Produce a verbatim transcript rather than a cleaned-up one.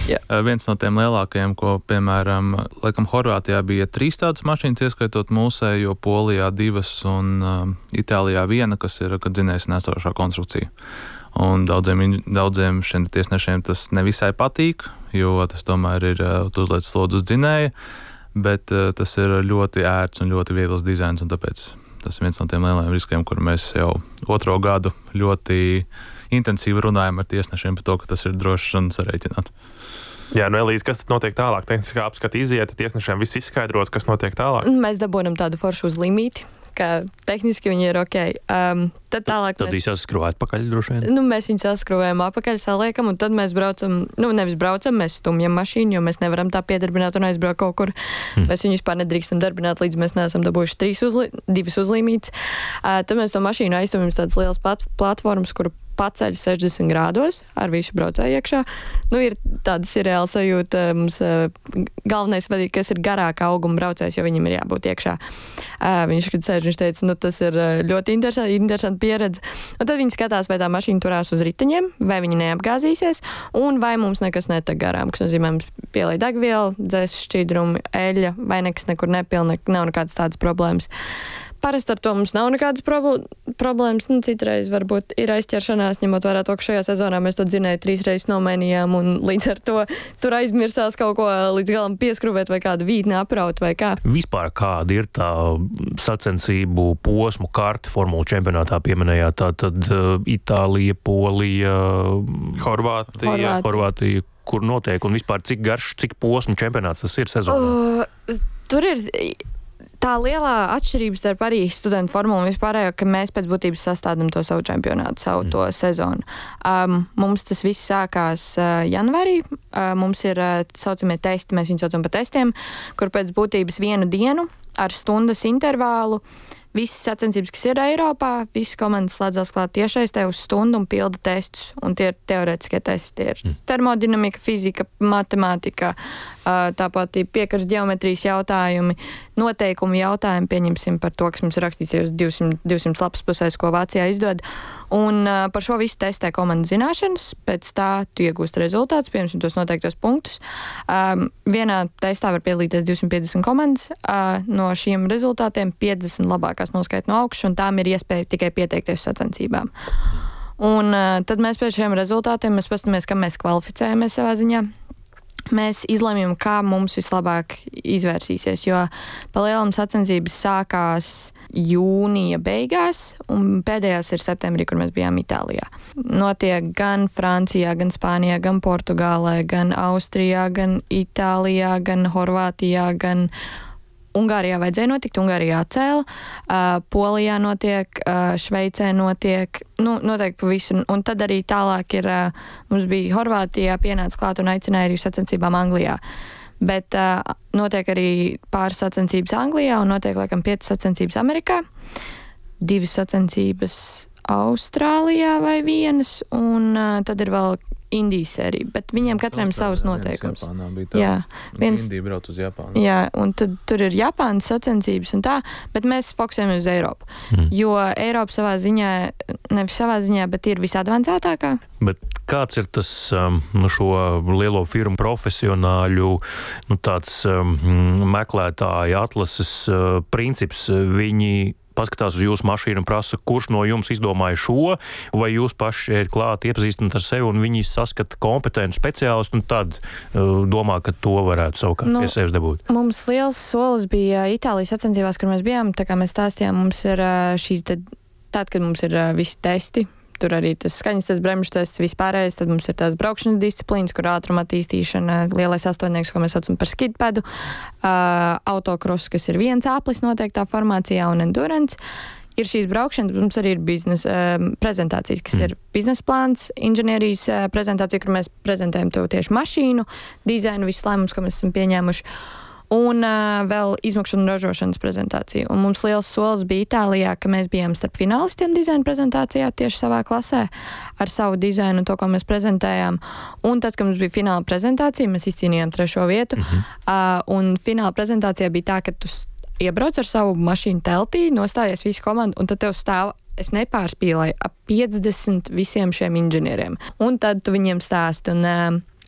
Yeah. Viens no tiem lielākajiem, ko, piemēram, laikam Horvātijā bija trīs tādas mašīnas, ieskaitot mūsējo, Polijā divas un um, Itālijā viena, kas ir dzinējs nesošā konstrukcija. Un daudziem, daudziem šiem tiesnešiem tas nevisai patīk, jo tas tomēr ir uh, uzliec slodzi uz dzinēja, bet uh, tas ir ļoti ērts un ļoti viegls dizains, un tāpēc tas ir viens no tiem lielajiem riskiem, kur mēs jau otro gadu ļoti intensīvi runājam ar tiesnešiem par to, ka tas ir drošs un sarēķināts. Jā, nu Elīze, kas tad notiek tālāk? Tehniskā apskata iziet, tiesnešiem viss izskaidrots, kas notiek tālāk? Mēs dabūnam tādu foršu uzlimīti, ka tehniski viņi ir ok. Um, tad tālāk tad mēs... Tad saskrūvēt pakaļ droši vien? Nu, mēs viņus saskrūvējam apakaļ, saliekam, un tad mēs braucam, nu, nevis braucam, mēs stumjam mašīnu, jo mēs nevaram tā piedarbināt un aizbraukt kaut kur. Hmm. Mēs viņus vispār nedrīkstam darbināt, līdz mēs neesam dabūjuši trīs uzli... divas uzlīmītes. Uh, tad mēs to mašīnu aizstumjam tādas lielas plat platformas, kuru paceļ sešdesmit grādos ar visu braucēju iekšā. Nu, ir tāda sirreāla sajūta. Mums uh, galvenais vadīt, kas ir garāka auguma braucējs, jo viņam ir jābūt iekšā. Uh, viņš, kad sēž, viņš teica, nu, tas ir ļoti interesanti, interesanti pieredze. Un tad viņi skatās, vai tā mašīna turās uz riteņiem, vai viņi neapgāzīsies, un vai mums nekas netek garām, kas nozīmē, mums pielīd degvielu, dzēs šķidrumi, eļļa, vai nekas nekur nepilna, nav nekādas tādas problēmas. Parasti ar to mums nav nekādas problēmas. Nu, citreiz varbūt ir aizķeršanās, ņemot vērā to, ka šajā sezonā mēs to dzinēju trīs reizes nomainījām, un līdz ar to tur aizmirsās kaut ko līdz galam pieskrūvēt vai kādu vītni apraut vai kā. Vispār kāda ir tā sacensību posmu karte Formula čempionātā pieminējāt? Tā tad uh, Itālija, Polija, Horvātija, Horvātija. Horvātija, kur notiek, un vispār cik garš, cik posmu čempionāts tas ir sezonā? Uh, tur ir... Tā lielā atšķirība starp arī studentu formulu un vispārējo, ka mēs pēc būtības sastādām to savu čempionātu, savu mm. to sezonu. Um, mums tas viss sākās uh, janvārī. Uh, mums ir uh, saucamie testi, mēs viņus saucam par testiem, kur pēc būtības vienu dienu ar stundas intervālu visas sacensības, kas ir Eiropā, visas komandas slēdzās klāt tiešaistē uz stundu un pilda testus. Un tie ir teorētiskie testi. Tie ir mm. termodinamika, fizika, matemātika, tāpat piekars ģeometrijas jautājumi, noteikumu jautājumi, pieņemsim par to, kas mums ir rakstīts uz divsimt, divsimt lapas pusēs, ko Vācijā izdod. Un par šo visu testē komandas zināšanas, pēc tā tu iegūst rezultātus, piemēram, tos noteiktos punktus. Um, vienā testā var piedalīties divsimt piecdesmit komandas. Uh, no šiem rezultātiem piecdesmit labākās noskaita no augšas, un tām ir iespēja tikai pieteikties sacensībām. Un uh, tad mēs pēc šiem rezultātiem mēs pastamies, kam mēs kvalificējamies savā ziņā. Mēs izlemjam, kā mums vislabāk izvērsīsies, jo pa lielam sacensības sākās jūnija beigās, un pēdējās ir septembrī, kur mēs bijām Itālijā. Notiek gan Francijā, gan Spānijā, gan Portugālē, gan Austrijā, gan Itālijā, gan Horvātijā, gan Ungārijā vajadzēja notikt, Ungārijā atcēla, uh, Polijā notiek, uh, Šveicē notiek, nu, notiek pa visu. Un tad arī tālāk ir, uh, mums bija Horvātijā pienāca klāt un aicināja arī sacensībām Anglijā. Bet uh, notiek arī pāris sacensības Anglijā un notiek, laikam, piecas sacensības Amerikā, divas sacensības Austrālijā vai vienas, un uh, tad ir vēl Indijas sērija, bet viņiem katram savs noteikums. Japānā bija tā. Jā, viens, Indija brauc uz Japānu. Jā, un tad tur ir Japānas sacensības un tā, bet mēs fokusējamies uz Eiropu. Mm. Jo Eiropa savā ziņā, nevis savā ziņā, bet ir visadvancētākā. Bet kāds ir tas um, nu, šo lielo firmu profesionāļu nu, tāds um, meklētāja atlases uh, princips? Viņi paskatās uz jūsu mašīnu un prasa, kurš no jums izdomāja šo, vai jūs paši ir klāti iepazīstināt ar sevi un viņi saskata kompetentu speciālistu un tad uh, domā, ka to varētu savukārt nu, pie sevis dabūt. Mums liels solis bija Itālijas sacensībās, kur mēs bijām, tā kā mēs stāstījām, mums ir uh, šīs, tad, tad, kad mums ir uh, visi testi, tur arī tas skaņas tests, bremžu tests, vispārējais, tad mums ir tās braukšanas disciplīnas, kur ātruma attīstīšana, lielais astoņnieks, ko mēs saucam par skidpedu, uh, autokross, kas ir viens āplis noteiktā formācijā un endurance. Ir šīs braukšanas, mums arī ir biznesa uh, prezentācijas, kas mm. ir biznesa plāns, inženierijas uh, prezentācija, kur mēs prezentējam to tieši mašīnu, dizainu, visus lēmumus, ko mēs esam pieņēmuši. Un uh, vēl izmaksu un ražošanas prezentācija. Un mums liels solis bija Itālijā, ka mēs bijām starp finālistiem dizaina prezentācijā tieši savā klasē ar savu dizainu un to, ko mēs prezentējām. Un tad, kad mums bija fināla prezentācija, mēs izcīnījām trešo vietu. Mm-hmm. Uh, un fināla prezentācijā bija tā, ka tu iebrauc ar savu mašīnu teltī, nostājies visu komandu, un tad tev stāv, es nepārspīlēju, ap piecdesmit visiem šiem inženieriem. Un tad tu viņiem stāsti. Un, uh,